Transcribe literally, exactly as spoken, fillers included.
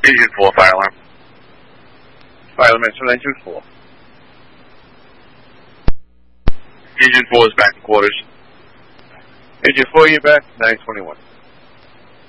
Agent four, fire alarm. Fire alarm, nine two four. Agent four is back to quarters. Agent four, you're back, nine twenty-one.